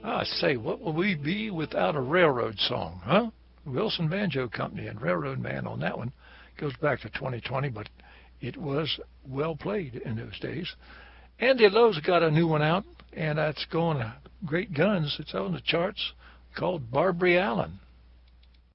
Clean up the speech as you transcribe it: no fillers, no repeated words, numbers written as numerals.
I say, what will we be without a railroad song, huh? Wilson Banjo Company and Railroad Man on that one. Goes back to 2020, but it was well played in those days. Andy Lowe's got a new one out, and that's going great guns. It's on the charts, called Barbary Allen.